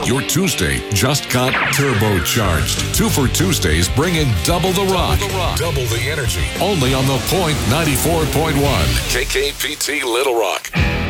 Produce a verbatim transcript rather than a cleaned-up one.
Your Tuesday just got turbocharged. Two for Tuesdays, bringing double the rock, double the energy. Only on The Point ninety-four point one. K K P T Little Rock.